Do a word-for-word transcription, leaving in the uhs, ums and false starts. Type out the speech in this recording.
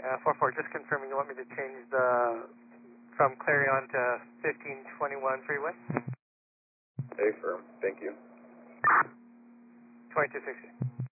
Uh, four four, just confirming you want me to change the, from Clarion to fifteen twenty-one freeway? A firm, thank you. twenty-two sixty.